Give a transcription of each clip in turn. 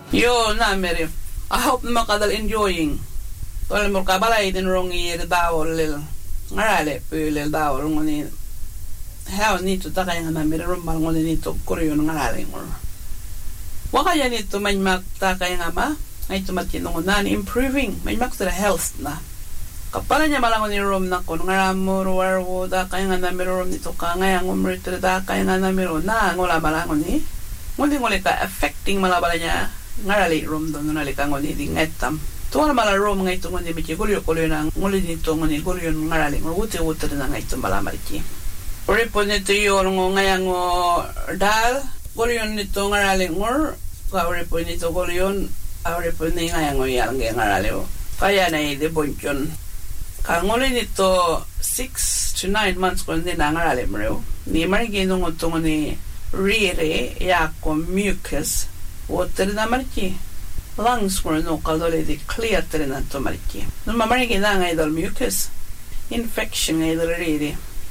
Yo nameri. I hope makadal enjoying. Tole mo kabalay din rongi dawol lil. Ngarale pulil dawol ngoni. How need to takay nga nameri rumbal ngoni nito kuryon ngarale ngor. Waka yan ito may takay nga ma. Ay tumatinong na improving. May sa health na. Kapala niya malangon ni room na kun ngaramur warwo da kay nga nameri room nito ka ngayang umritre da kay nga nameri na ngola malangon ni. Ngoli ka affecting malabala niya. Ngarali room doon nalika ngoni di ngetam tuwa mala room ngaito ngoni bichi gulyo na ngoli dito ngoni gulyo ngarali nguti na ngaito mala mariki uripo nito yung ngayang dal gulyo nito ngarali ngur ka uripo nito gulyo uripo ni ngayang yang ngarali kaya na ide bonchon ka ngoli nito 6 to 9 months ko hindi na ngarali mo ni mariki nung utong ni rire yako mucus water na mariki lungs mo no kalore di clear na to mariki no mariki na nga idol mucus infection nga idol riri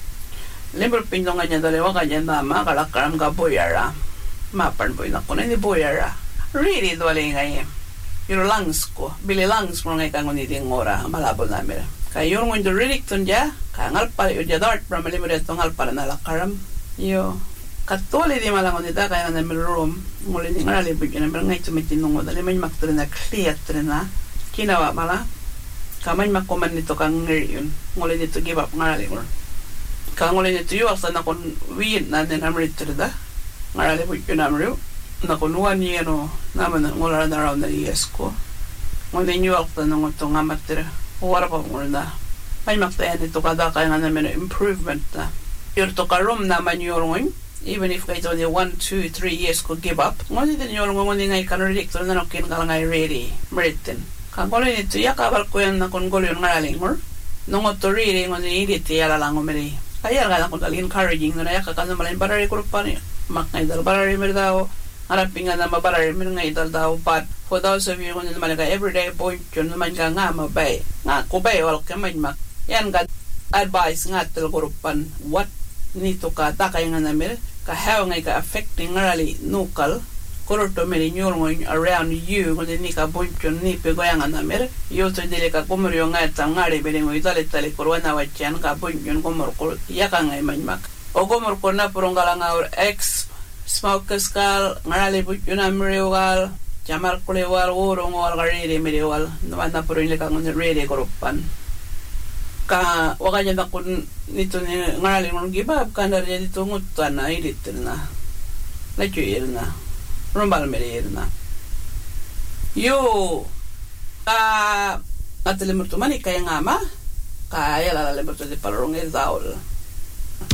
liver pindong nga dole waka dyan mama kalakaram ka boyara mapan boy na kuno ni boyara riri dole nga yung lungs ko bili lungs mo nga ikangon ni ngora malabo na mera kaya yung ngon do ririk ton dya kangal pa yung dya dart para malimurit tong alpara na lakaram yo katoli di malangon nita kaya na room muli ni ngarali bigyan na ngay tumitinong mo dali may maktre na clear na kinawa mala kamay makuman nito kang ngayon muli nito give up ngarali mo kanguli nito yung asa na kun win na din amritre da ngarali bigyan na mo na kun 1 year no naman ngula na around na years ko muli yung asa na ngutong amatira wala pa mo na may maktayan nito kada kaya na namin improvement na yung to ka room naman yung even if kayo only 1, 2, 3 years could give up ngon din yung ngon ngay kanridik to na kin kala ngay ready meritin kan ko nito yakabal ko yan na kun gol yung ngaraling mo nung to reading ngon ni edit yala lang umeri kaya lang ko dal encouraging na yakaka na malin barari ko pa ni mak ngay dal barari mer daw harapin nga na mabarari mer ngay dal daw but for those of you ngon naman ka everyday point yun naman ka nga mabay nga ko bay wal ka mak yan ga advice nga tel grupan what nito ka takay nga namer kahaw ngay ka affecting ngarali nukal koroto meri nyorngo around you ngone ni ka bonchon ni pegoyang anamer yo to dile ka komoryo nga tangari bere ngo itale tale korwana wachan ka bonchon komor ko yaka ngay manmak o komor ko na porongala nga ex smokers kal ngarali bonchon amrewal jamar kulewal worong wal garire merewal no na porinle ka ngone rede koropan ka waka janda kun nito ni ngarali ngon gibab kandar jadi tungut na iritirna lacu irna rombal merirna yo ka atele mertu mani kaya ngama kaya la le mertu di palorong daul